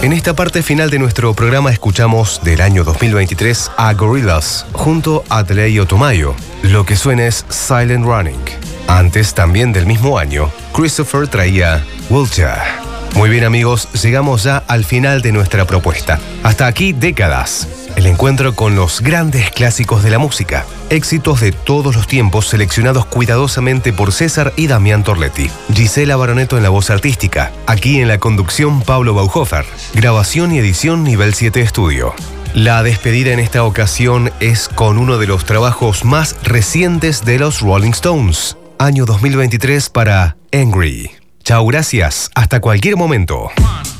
En esta parte final de nuestro programa escuchamos del año 2023 a Gorillaz junto a Delay Otomayo. Lo que suena es Silent Running. Antes, también del mismo año, Christopher traía Vulture. Muy bien amigos, llegamos ya al final de nuestra propuesta. Hasta aquí Décadas, el encuentro con los grandes clásicos de la música. Éxitos de todos los tiempos seleccionados cuidadosamente por César y Damián Torletti. Gisela Baroneto en la voz artística. Aquí en la conducción Pablo Bauhofer. Grabación y edición Nivel 7 Estudio. La despedida en esta ocasión es con uno de los trabajos más recientes de los Rolling Stones. Año 2023 para Angry. Chao, gracias. Hasta cualquier momento.